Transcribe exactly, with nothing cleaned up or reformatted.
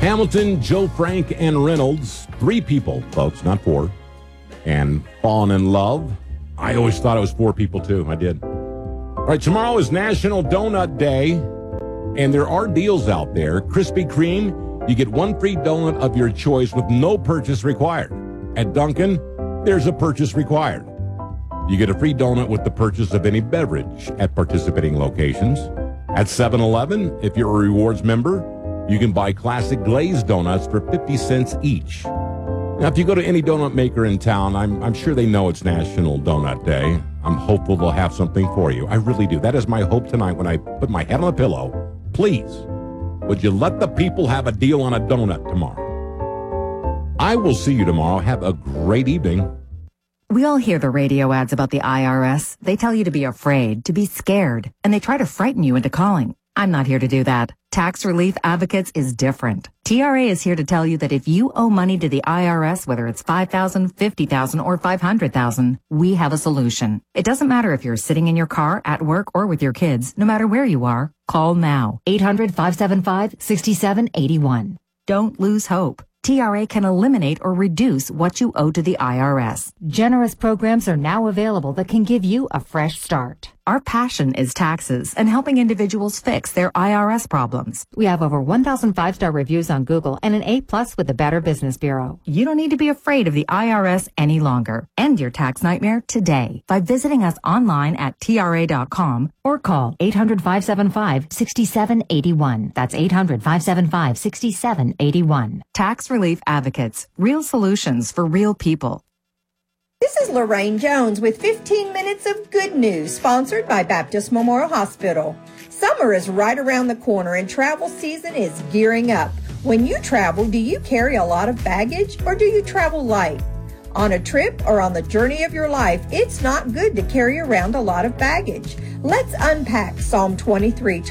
Hamilton, Joe Frank, and Reynolds. Three people, folks, not four. And fallen in love. I always thought it was four people, too. I did. All right, tomorrow is National Donut Day, and there are deals out there. Krispy Kreme, you get one free donut of your choice with no purchase required. At Dunkin', there's a purchase required. You get a free donut with the purchase of any beverage at participating locations. At seven eleven, if you're a rewards member, you can buy classic glazed donuts for fifty cents each. Now, if you go to any donut maker in town, I'm, I'm sure they know it's National Donut Day. I'm hopeful they'll have something for you. I really do. That is my hope tonight when I put my head on the pillow. Please, would you let the people have a deal on a donut tomorrow? I will see you tomorrow. Have a great evening. We all hear the radio ads about the I R S. They tell you to be afraid, to be scared, and they try to frighten you into calling. I'm not here to do that. Tax Relief Advocates is different. T R A is here to tell you that if you owe money to the I R S, whether it's five thousand dollars, fifty thousand dollars, or five hundred thousand dollars, we have a solution. It doesn't matter if you're sitting in your car, at work, or with your kids. No matter where you are, call now. eight hundred, five seven five, six seven eight one. Don't lose hope. T R A can eliminate or reduce what you owe to the I R S. Generous programs are now available that can give you a fresh start. Our passion is taxes and helping individuals fix their I R S problems. We have over one thousand five-star reviews on Google and an A plus with the Better Business Bureau. You don't need to be afraid of the I R S any longer. End your tax nightmare today by visiting us online at T R A dot com or call eight hundred, five seven five, six seven eight one. That's eight hundred, five seven five, six seven eight one. Tax Relief Advocates. Real solutions for real people. This is Lorraine Jones with fifteen minutes of good news, sponsored by Baptist Memorial Hospital. Summer is right around the corner and travel season is gearing up. When you travel, do you carry a lot of baggage or do you travel light? On a trip or on the journey of your life, it's not good to carry around a lot of baggage. Let's unpack Psalm twenty-three.